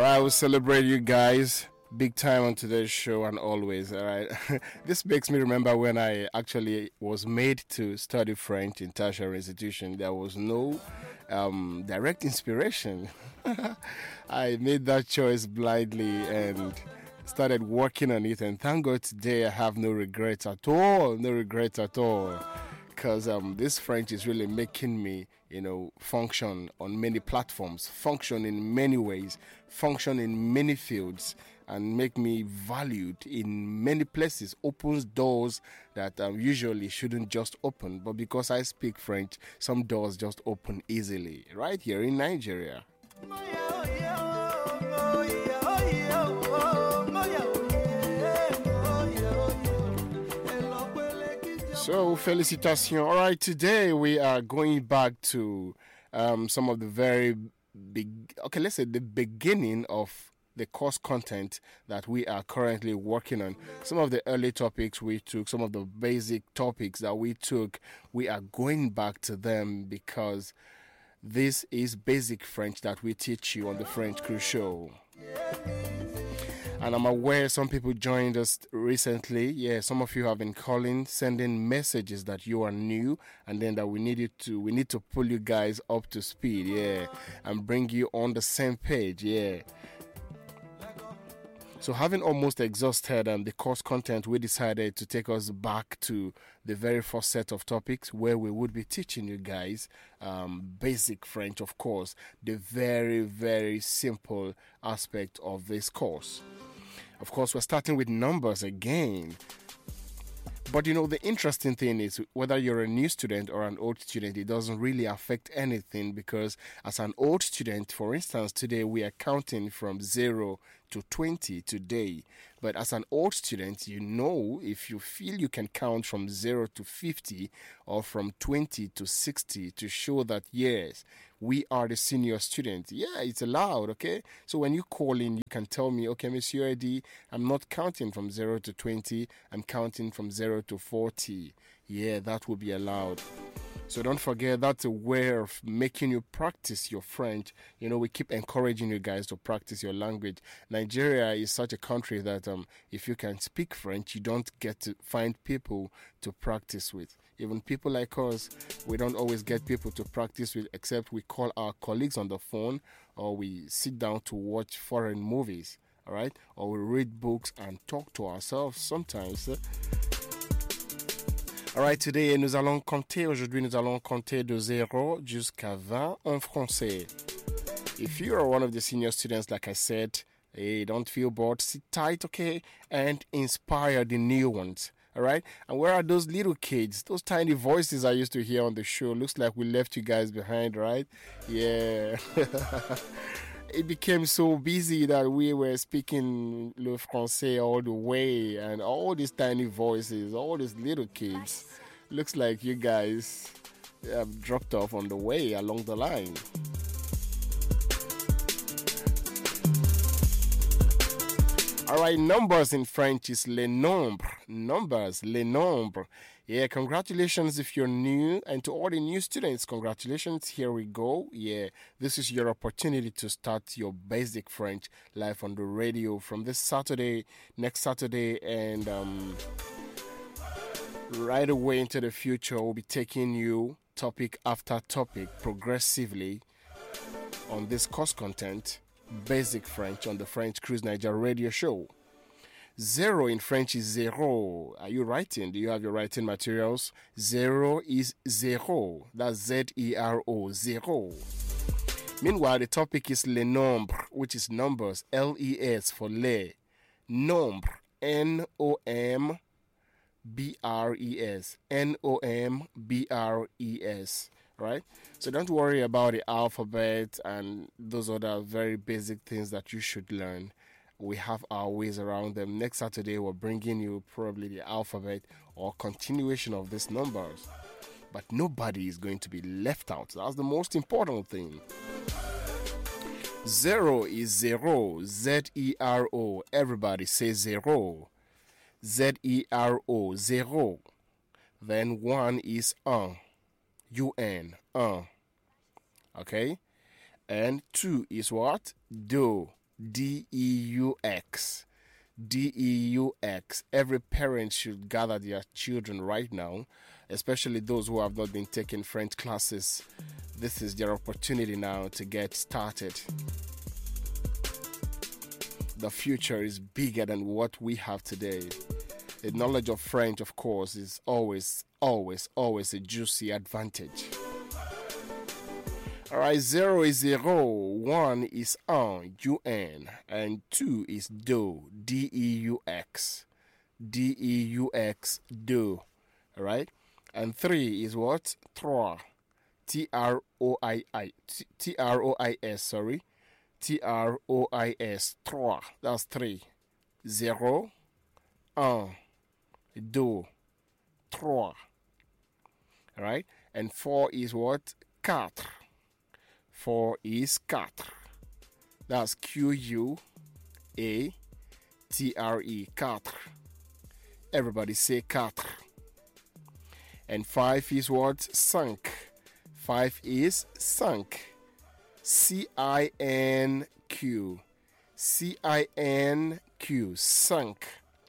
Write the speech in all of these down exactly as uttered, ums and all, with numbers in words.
right, we'll celebrate you guys big time on today's show and always. All right, this makes me remember when I actually was made to study French in tertiary institution. There was no um, direct inspiration. I made that choice blindly and started working on it, and thank God today I have no regrets at all. No regrets at all. Because um, this French is really making me, you know, function on many platforms, function in many ways, function in many fields, and make me valued in many places, opens doors that um, usually shouldn't just open. But because I speak French, some doors just open easily, right here in Nigeria. So, félicitations. All right, today we are going back to um, some of the very big, okay, let's say the beginning of the course content that we are currently working on. Some of the early topics we took, some of the basic topics that we took, we are going back to them because this is basic French that we teach you on the French Crew Show. And I'm aware some people joined us recently. Yeah, some of you have been calling, sending messages that you are new, and then that we needed to we need to pull you guys up to speed, yeah, and bring you on the same page, yeah. So having almost exhausted um, the course content, we decided to take us back to the very first set of topics where we would be teaching you guys um, basic French, of course, the very, very simple aspect of this course. Of course, we're starting with numbers again. But you know, the interesting thing is whether you're a new student or an old student, it doesn't really affect anything because as an old student, for instance, today we are counting from zero to twenty today. But as an old student, you know, if you feel you can count from zero to fifty or from twenty to sixty to show that, yes, we are the senior student. Yeah, it's allowed, okay? So when you call in, you can tell me, okay, Monsieur Eddie, I'm not counting from zero to twenty. I'm counting from zero to forty. Yeah, that will be allowed. So don't forget, that's a way of making you practice your French. You know, we keep encouraging you guys to practice your language. Nigeria is such a country that um, if you can speak French, you don't get to find people to practice with. Even people like us, we don't always get people to practice with, except we call our colleagues on the phone or we sit down to watch foreign movies, all right? Or we read books and talk to ourselves sometimes. Alright, today nous allons compter, aujourd'hui nous allons compter de zéro jusqu'à vingt en français. If you are one of the senior students, like I said, hey, don't feel bored, sit tight, okay, and inspire the new ones. Alright, and where are those little kids, those tiny voices I used to hear on the show? Looks like we left you guys behind, right? Yeah. It became so busy that we were speaking le français all the way, and all these tiny voices, all these little kids, looks like you guys have dropped off on the way along the line. All right, numbers in French is les nombres. Numbers, les nombres. Yeah, congratulations if you're new. And to all the new students, congratulations. Here we go. Yeah, this is your opportunity to start your basic French live on the radio from this Saturday, next Saturday, and um, right away into the future. We'll be taking you topic after topic progressively on this course content. Basic French on the French Cruise Niger radio show. Zero in French is zéro. Are you writing? Do you have your writing materials? Zero is zéro. That's Z E R O, zero. Meanwhile, the topic is les nombres, which is numbers, L E S for les. Nombre, N O M B R E S. N O M B R E S. Right? So don't worry about the alphabet and those other very basic things that you should learn. We have our ways around them. Next Saturday, we're bringing you probably the alphabet or continuation of these numbers. But nobody is going to be left out. That's the most important thing. Zero is zero. Z E R O. Everybody say zero. Z E R O. Zero. Then one is un. U N, un. Okay? And two is what? Do. D E U X. D E U X. Every parent should gather their children right now, especially those who have not been taking French classes. This is their opportunity now to get started. The future is bigger than what we have today. The knowledge of French, of course, is always, always, always a juicy advantage. Alright, zero is zero, one is un, U N, and two is do, D E U X. D E U X, do. Alright? And three is what? Trois. T R O I I. T R O I S, sorry. T R O I S, trois. That's three. Zero, un, deux, trois. Alright? And four is what? Quatre. Four is quatre. That's Q U A T R E, quatre. Everybody say quatre. And five is what? Cinq. Five is cinq. C I N Q. C I N Q. Cinq.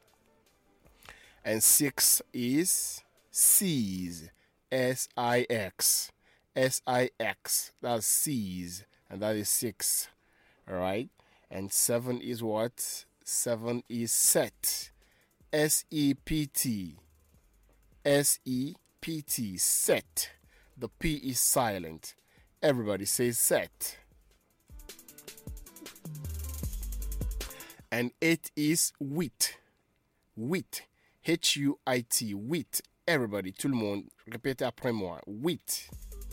And six is six. S I X. S I X. That's six. And that is six. Alright? And seven is what? Seven is set. S E P T. S E P T. Set. The P is silent. Everybody says set. And eight is wheat. Wheat. H U I T. Wheat. Everybody, tout le monde, répétez après moi. Wheat.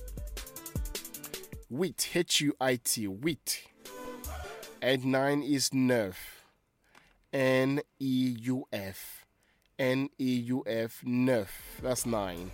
Wheat. H U I T. Wheat. And nine is neuf. N E U F. N E U F. Neuf. That's nine.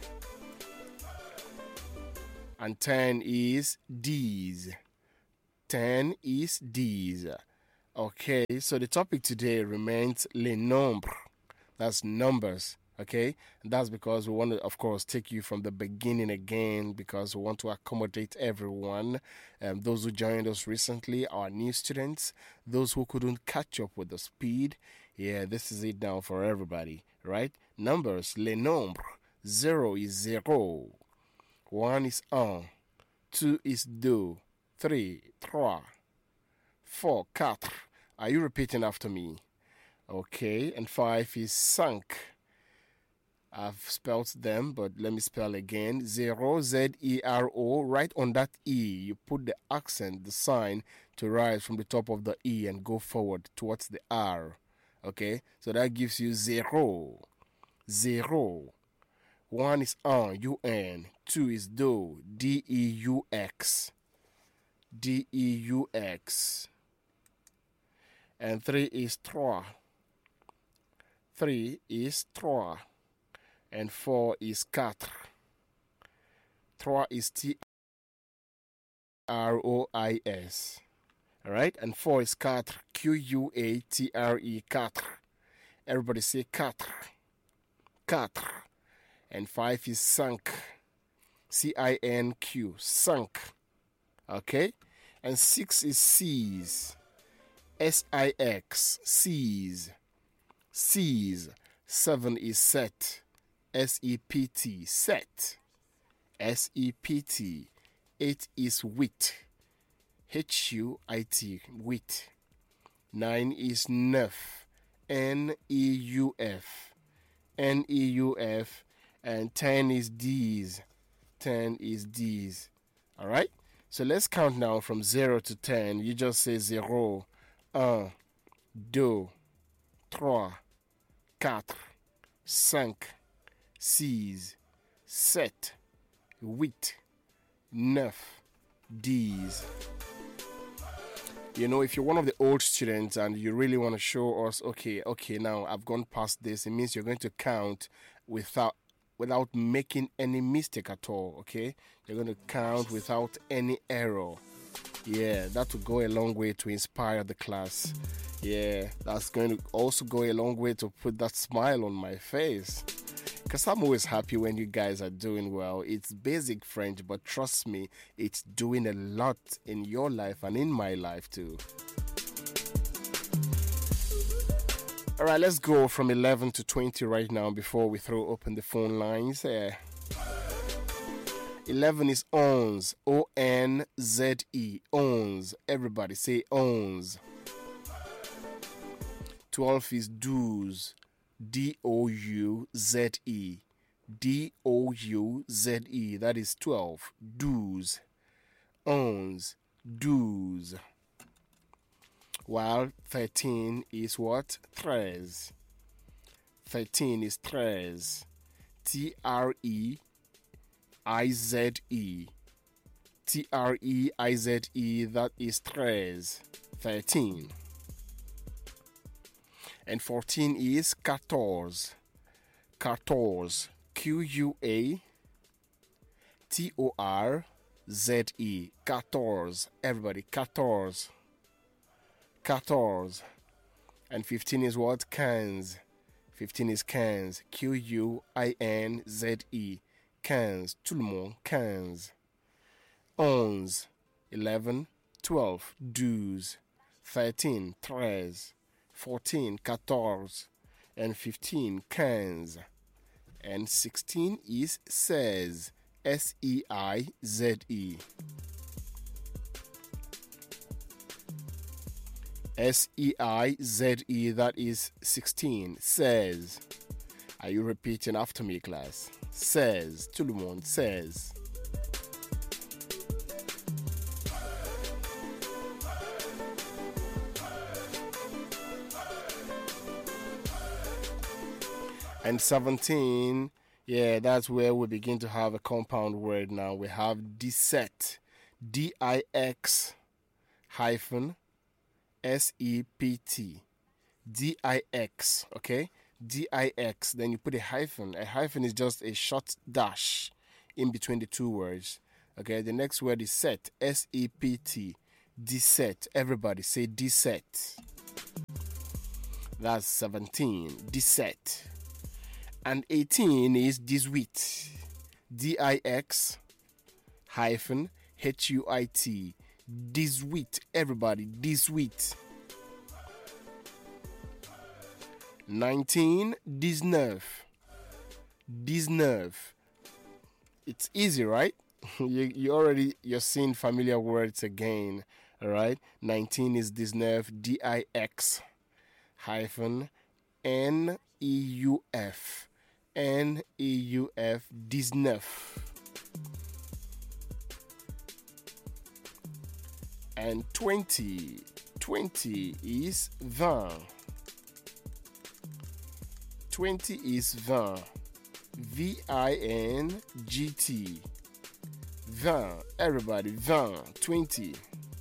And ten is D's. ten is D's. Okay, so the topic today remains les nombres. That's numbers. Okay, and that's because we want to, of course, take you from the beginning again because we want to accommodate everyone. Um, those who joined us recently, our new students, those who couldn't catch up with the speed. Yeah, this is it now for everybody, right? Numbers, les nombres. Zero is zero. One is un. Two is deux. Three, trois. Four, quatre. Are you repeating after me? Okay, and five is cinq. I've spelled them, but let me spell again. Zero, Z E R O. Right on that E, you put the accent, the sign, to rise from the top of the E and go forward towards the R. Okay, so that gives you zero. Zero. One is un, U N. Two is do, D E U X. D E U X. And three is trois. Three is trois. And four is quatre. Trois is T R O I S. Alright? And four is quatre. Q U A T R E. Quatre. Everybody say quatre. Quatre. And five is cinq. C I N Q. Cinq. Okay? And six is six. S I X. Six. Six. Seven is set. S E P T. Set. S E P T. Eight is wheat. H U I T. Wheat. Nine is neuf. N E U F. N E U F. And ten is D's. ten is D's. Alright? So let's count now from zero to ten. You just say zero, un, deux, trois, quatre, cinq, six, sept, huit, neuf, dix. You know, if you're one of the old students and you really want to show us, okay, okay, now I've gone past this, it means you're going to count without without making any mistake at all, okay? You're going to count without any error. Yeah, that will go a long way to inspire the class. Yeah, that's going to also go a long way to put that smile on my face. Because I'm always happy when you guys are doing well. It's basic French, but trust me, it's doing a lot in your life and in my life too. All right, let's go from eleven to twenty right now before we throw open the phone lines. Uh, eleven is owns, O N Z E, owns. Everybody say owns. twelve is do's, D O U Z E, D O U Z E, that is twelve, do's, owns, do's. While thirteen is what? Tres. thirteen is tres. T R E I Z E. T R E I Z E, that is tres. thirteen. And fourteen is quatorze. quatorze. Q U A T O R Z E. quatorze. Everybody, quatorze. quatorze. And fifteen is what? quinze. fifteen is quinze. Q U I N Z E. quinze. Tout le monde, quinze. onze. eleven. twelve. douze. thirteen. treize. fourteen. quatorze. And fifteen. quinze. And sixteen is seize. S E I Z E. S E I Z E, that is sixteen. Says. Are you repeating after me, class? Says. Tout le monde says. And seventeen, yeah, that's where we begin to have a compound word now. We have dissect. D I X hyphen S E P T. D I X, okay? D I X. Then you put a hyphen. A hyphen is just a short dash in between the two words. Okay, the next word is set. S E P T. Dissect. Everybody say dissect. That's seventeen. Dissect. And eighteen is dix-huit. D I X hyphen H U I T. dix-huit. Everybody, dix-huit. nineteen, dix-neuf. dix-neuf. It's easy, right? you you already you're seeing familiar words again. All right. nineteen is dix-neuf. D I X hyphen N E U F. N E U F. dix-neuf. And twenty. twenty is vingt. twenty is vingt. V I N G T. vingt. Everybody, vingt. twenty.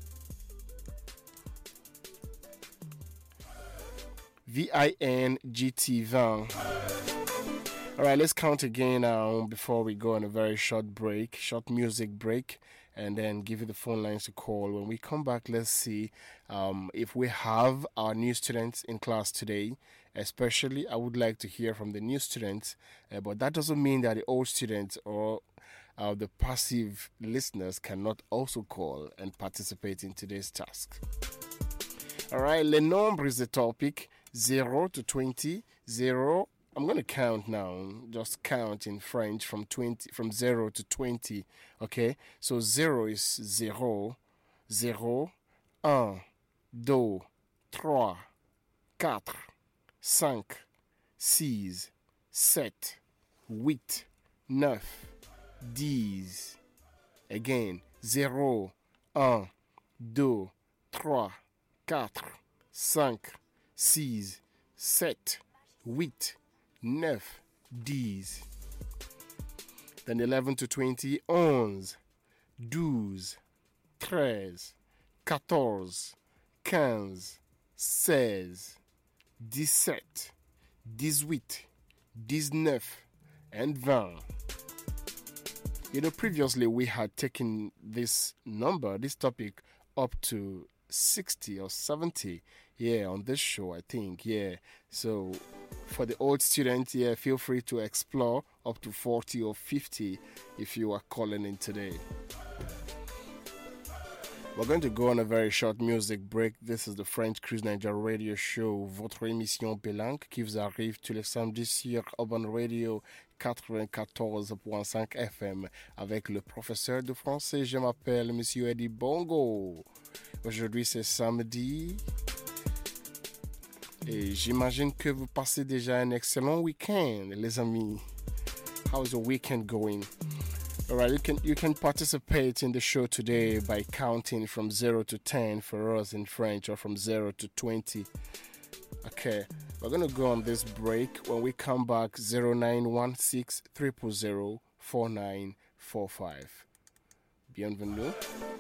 V I N G T, vingt. All right, let's count again now before we go on a very short break, short music break, and then give you the phone lines to call. When we come back, let's see um, if we have our new students in class today. Especially, I would like to hear from the new students, uh, but that doesn't mean that the old students or uh, the passive listeners cannot also call and participate in today's task. All right, le nombre is the topic, zero to twenty, zero. I'm going to count now, just count in French from twenty, from zero to twenty, okay? So zero is zero, zero, un, deux, trois, quatre, cinq, six, sept, huit, neuf, dix. Again, zero, un, deux, trois, quatre, cinq, six, sept, huit, neuf, dix. Then eleven to twenty, onze, douze, treize, quatorze, quinze, seize, dix-sept, dix-huit, dix-neuf, and vingt. You know, previously we had taken this number, this topic, up to sixty or seventy, yeah, on this show, I think, yeah. So, for the old students, yeah, feel free to explore up to forty or fifty if you are calling in today. We're going to go on a very short music break. This is the French Cruise Niger Radio Show, votre émission Pélanque qui vous arrive tous les samedis sur Urban Radio quatre-vingt-quatorze point cinq F M avec le professeur de français. Je m'appelle Monsieur Eddie Bongo. Aujourd'hui, c'est samedi. Et j'imagine que vous passez déjà un excellent week-end, les amis. How's your weekend going? All right, you can you can participate in the show today by counting from zero to ten for us in French, or from zero to twenty. Okay, we're gonna go on this break. When we come back, zero nine one six, three zero zero, four nine four five. Bienvenue.